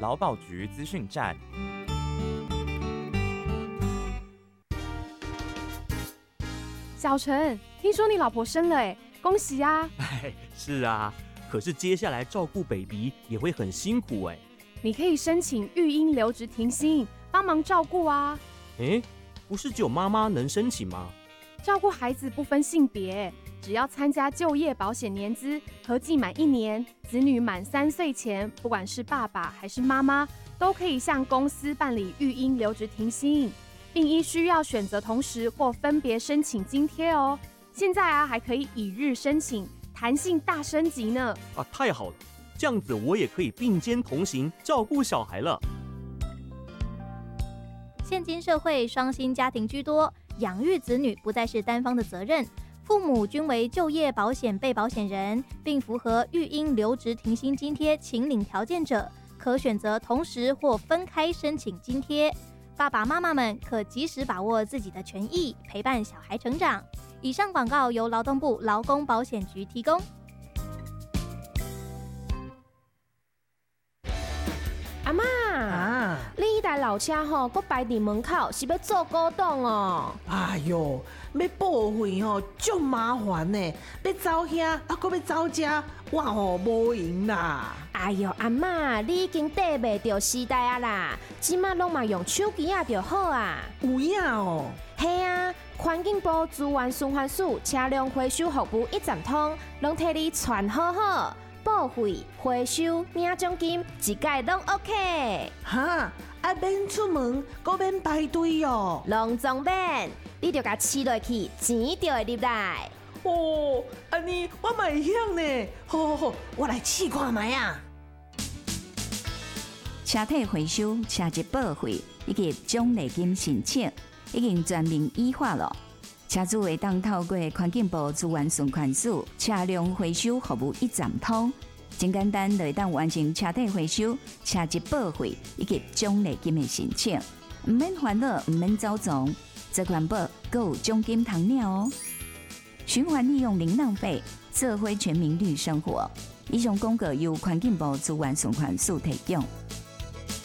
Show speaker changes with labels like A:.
A: 劳保局资讯站。
B: 小陈，听说你老婆生了哎，恭喜啊！
C: 哎，是啊，可是接下来照顾 baby 也会很辛苦哎。
B: 你可以申请育婴留职停薪，帮忙照顾啊。
C: 不是只有妈妈能申请吗？
B: 照顾孩子不分性别，只要参加就业保险年资，合计满1年，子女满3岁前，不管是爸爸还是妈妈，都可以向公司办理育婴留职停薪，并依需要选择同时或分别申请津贴哦。现在还可以以日申请，弹性大升级呢。
C: 太好了，这样子我也可以并肩同行，照顾小孩了。
D: 现今社会双薪家庭居多，养育子女不再是单方的责任，父母均为就业保险被保险人，并符合育婴留职停薪津贴请领条件者，可选择同时或分开申请津贴。爸爸妈妈们可及时把握自己的权益，陪伴小孩成长。以上广告由劳动部劳工保险局提供。
E: 阿嬷，你迄台老车吼，搁摆伫门口，是要做古董哦？
F: 哎哟，要报废吼，足麻烦呢。要走遐，搁要走遮，我吼无闲啦。
E: 哎哟，阿嬷，你已经跟袂着时代啊啦，即马拢嘛用手机啊就好啊。
F: 有影哦。
E: 嘿啊，环境部资源循环署车辆回收服务一站通，拢替你传好好。报废、回收、领奖金，一概拢 OK。
F: 哈，免出门，搁免排队哦。
E: 拢总免，你就甲饲落去，钱就会入来。
F: 哦，安尼我嘛会晓呢。好，我来试看卖啊。
G: 车体回收、车籍报废以及奖励金申请，已经全面依法了。车主会当透过环境部资源循环署车辆回收服务一站通，真简单就会当完成车体回收、车籍报废以及奖励金的申请，唔免烦恼，唔免走总，这环保还有奖金通领哦。循环利用零浪费，社会全民绿生活。以上广告由环境部资源循环署提供。